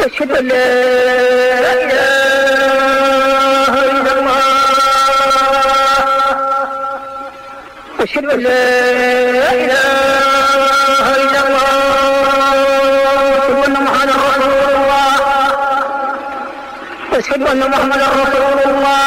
أشهد أن لا إله إلا الله أشهد أن لا إله إلا الله أشهد أن محمدا رسول الله